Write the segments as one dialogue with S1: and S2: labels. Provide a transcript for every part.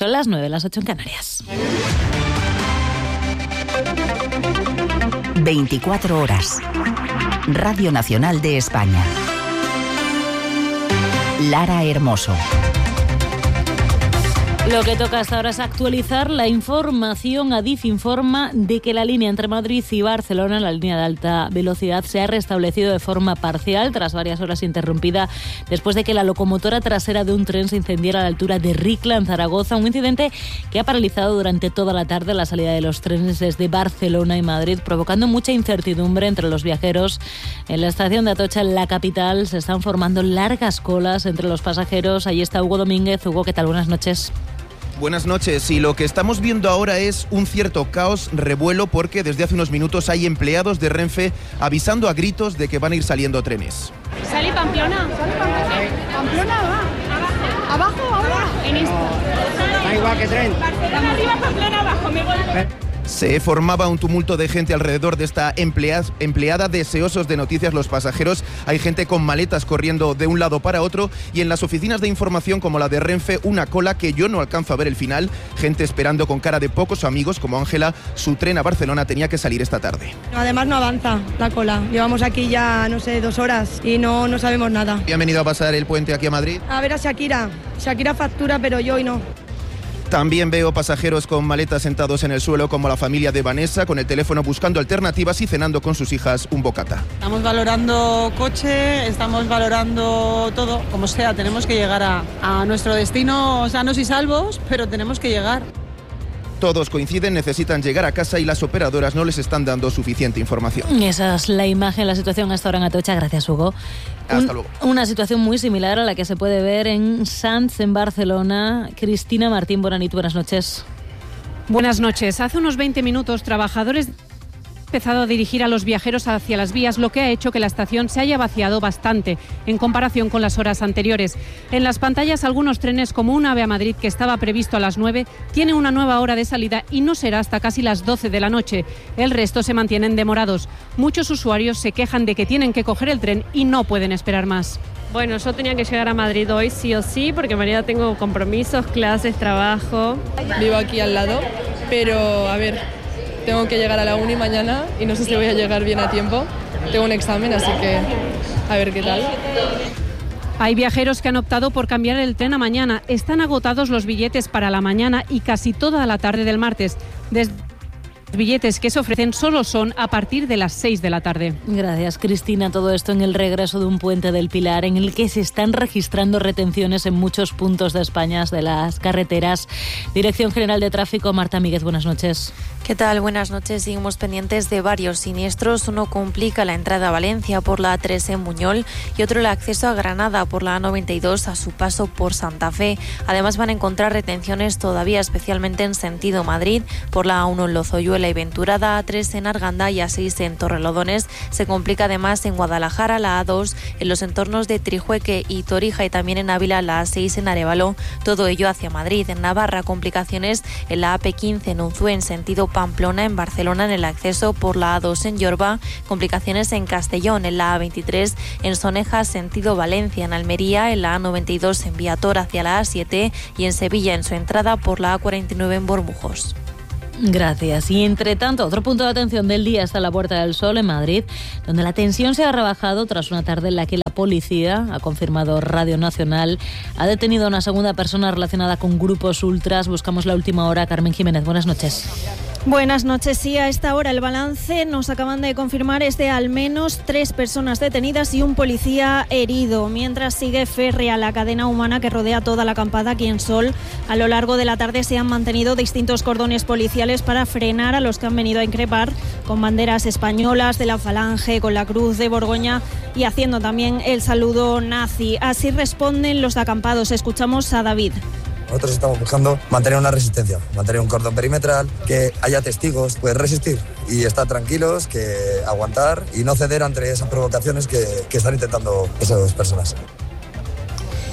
S1: Son las 9, las 8 en Canarias.
S2: 24 horas. Radio Nacional de España. Lara Hermoso.
S1: Lo que toca hasta ahora es actualizar la información. Adif informa de que la línea entre Madrid y Barcelona, la línea de alta velocidad, se ha restablecido de forma parcial tras varias horas interrumpida después de que la locomotora trasera de un tren se incendiara a la altura de Ricla, en Zaragoza, un incidente que ha paralizado durante toda la tarde la salida de los trenes desde Barcelona y Madrid, provocando mucha incertidumbre entre los viajeros. En la estación de Atocha, en la capital, se están formando largas colas entre los pasajeros. Allí está Hugo Domínguez. Hugo, ¿qué tal? Buenas noches.
S3: Buenas noches, y lo que estamos viendo ahora es un cierto caos, revuelo, porque desde hace unos minutos hay empleados de Renfe avisando a gritos de que van a ir saliendo trenes.
S4: ¿Sale Pamplona? ¿Pamplona va? ¿Abajo ahora? En esto.
S5: Da igual que tren.
S4: Barcelona arriba, Pamplona abajo, me voy.
S3: Se formaba un tumulto de gente alrededor de esta empleada, deseosos de noticias los pasajeros. Hay gente con maletas corriendo de un lado para otro, y en las oficinas de información como la de Renfe, una cola que yo no alcanzo a ver el final. Gente esperando con cara de pocos amigos, como Ángela. Su tren a Barcelona tenía que salir esta tarde.
S6: Además no avanza la cola. Llevamos aquí ya, 2 horas y no sabemos nada.
S3: ¿Y han venido a pasar el puente aquí a Madrid?
S6: A ver a Shakira. Shakira factura, pero yo hoy no.
S3: También veo pasajeros con maletas sentados en el suelo, como la familia de Vanessa, con el teléfono buscando alternativas y cenando con sus hijas un bocata.
S7: Estamos valorando coche, estamos valorando todo, como sea, tenemos que llegar a nuestro destino sanos y salvos, pero tenemos que llegar.
S3: Todos coinciden, necesitan llegar a casa y las operadoras no les están dando suficiente información.
S1: Esa es la imagen, la situación hasta ahora en Atocha. Gracias, Hugo.
S3: Hasta luego.
S1: Una situación muy similar a la que se puede ver en Sants, en Barcelona. Cristina Martín Bonanit, buenas noches.
S8: Buenas noches. Hace unos 20 minutos, trabajadores han empezado a dirigir a los viajeros hacia las vías, lo que ha hecho que la estación se haya vaciado bastante en comparación con las horas anteriores. En las pantallas, algunos trenes, como un AVE a Madrid que estaba previsto a las 9, tienen una nueva hora de salida y no será hasta casi las 12 de la noche. El resto se mantienen demorados. Muchos usuarios se quejan de que tienen que coger el tren y no pueden esperar más.
S9: Bueno, yo tenía que llegar a Madrid hoy sí o sí, porque mañana tengo compromisos, clases, trabajo.
S10: Vivo aquí al lado, pero a ver, tengo que llegar a la uni mañana y no sé si voy a llegar bien a tiempo. Tengo un examen, así que a ver qué tal.
S8: Hay viajeros que han optado por cambiar el tren a mañana. Están agotados los billetes para la mañana y casi toda la tarde del martes. Los billetes que se ofrecen solo son a partir de las 6 de la tarde.
S1: Gracias, Cristina. Todo esto en el regreso de un puente del Pilar, en el que se están registrando retenciones en muchos puntos de España de las carreteras. Dirección General de Tráfico, Marta Míguez, buenas noches.
S11: ¿Qué tal? Buenas noches. Seguimos pendientes de varios siniestros. Uno complica la entrada a Valencia por la A3 en Buñol y otro el acceso a Granada por la A92 a su paso por Santa Fe. Además van a encontrar retenciones todavía, especialmente en sentido Madrid, por la A1 en Lozoyuela y Venturada, A3 en Arganda y A6 en Torrelodones. Se complica además en Guadalajara la A2, en los entornos de Trijueque y Torija, y también en Ávila la A6 en Arévalo. Todo ello hacia Madrid. En Navarra, complicaciones en la AP15 en Unzué en sentido Pamplona, en Barcelona en el acceso por la A2 en Yorba, complicaciones en Castellón, en la A23 en Soneja sentido Valencia, en Almería en la A92 en Viator hacia la A7 y en Sevilla en su entrada por la A49 en Bormujos.
S1: Gracias. Y entre tanto, otro punto de atención del día está la Puerta del Sol en Madrid, donde la tensión se ha rebajado tras una tarde en la que la policía, ha confirmado Radio Nacional, ha detenido a una segunda persona relacionada con grupos ultras. Buscamos la última hora. Carmen Jiménez, buenas noches.
S12: Buenas noches. Sí, a esta hora el balance nos acaban de confirmar es de al menos 3 personas detenidas y un policía herido, mientras sigue férrea la cadena humana que rodea toda la acampada aquí en Sol. A lo largo de la tarde se han mantenido distintos cordones policiales para frenar a los que han venido a increpar con banderas españolas, de la Falange, con la Cruz de Borgoña y haciendo también el saludo nazi. Así responden los acampados. Escuchamos a David.
S13: Nosotros estamos buscando mantener una resistencia, mantener un cordón perimetral, que haya testigos, pues resistir y estar tranquilos, que aguantar y no ceder ante esas provocaciones que están intentando esas personas.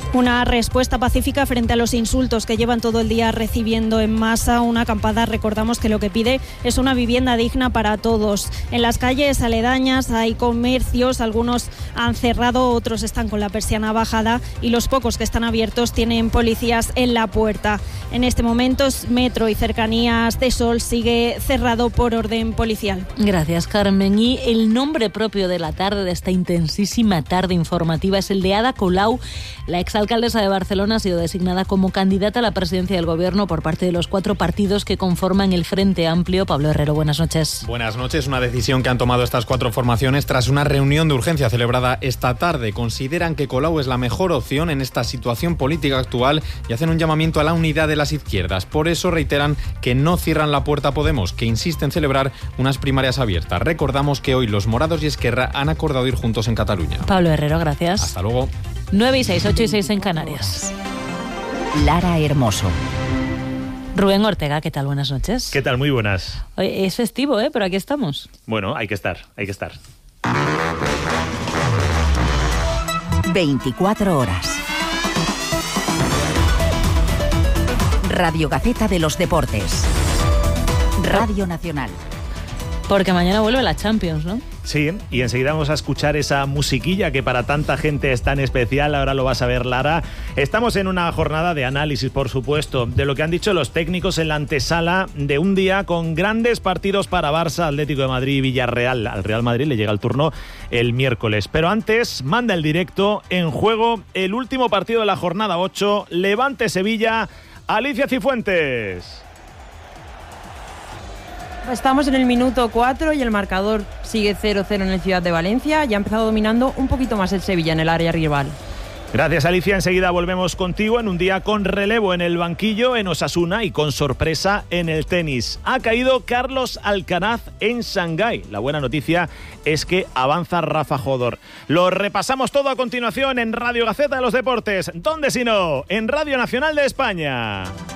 S12: Una respuesta pacífica frente a los insultos que llevan todo el día recibiendo en masa. Una acampada, recordamos que lo que pide es una vivienda digna para todos. En las calles aledañas hay comercios, algunos han cerrado, otros están con la persiana bajada y los pocos que están abiertos tienen policías en la puerta. En este momento, Metro y Cercanías de Sol sigue cerrado por orden policial.
S1: Gracias, Carmen. Y el nombre propio de la tarde, de esta intensísima tarde informativa, es el de Ada Colau. La exalcaldesa de Barcelona ha sido designada como candidata a la presidencia del Gobierno por parte de los 4 partidos que conforman el Frente Amplio. Pablo Herrero, buenas noches.
S14: Buenas noches. Una decisión que han tomado estas 4 formaciones tras una reunión de urgencia celebrada esta tarde. Consideran que Colau es la mejor opción en esta situación política actual y hacen un llamamiento a la unidad de las izquierdas. Por eso reiteran que no cierran la puerta a Podemos, que insiste en celebrar unas primarias abiertas. Recordamos que hoy los Morados y Esquerra han acordado ir juntos en Cataluña.
S1: Pablo Herrero, gracias.
S14: Hasta luego.
S1: 9 y 6, 8 y 6 en Canarias.
S2: Lara Hermoso.
S1: Rubén Ortega, ¿qué tal? Buenas noches.
S15: ¿Qué tal? Muy buenas.
S1: Oye, es festivo, pero aquí estamos.
S15: Bueno, hay que estar.
S2: 24 horas. Radio Gaceta de los Deportes. Radio Nacional.
S1: Porque mañana vuelve la Champions, ¿no?
S15: Sí, y enseguida vamos a escuchar esa musiquilla que para tanta gente es tan especial. Ahora lo vas a ver, Lara. Estamos en una jornada de análisis, por supuesto, de lo que han dicho los técnicos en la antesala de un día con grandes partidos para Barça, Atlético de Madrid y Villarreal. Al Real Madrid le llega el turno el miércoles. Pero antes, manda el directo. En juego el último partido de la jornada 8, Levante-Sevilla. Alicia Cifuentes.
S16: Estamos en el minuto 4 y el marcador sigue 0-0 en el Ciudad de Valencia. Ya ha empezado dominando un poquito más el Sevilla en el área rival.
S15: Gracias, Alicia. Enseguida volvemos contigo en un día con relevo en el banquillo en Osasuna y con sorpresa en el tenis. Ha caído Carlos Alcaraz en Shanghái. La buena noticia es que avanza Rafa Jodor. Lo repasamos todo a continuación en Radio Gaceta de los Deportes. ¿Dónde si no? En Radio Nacional de España.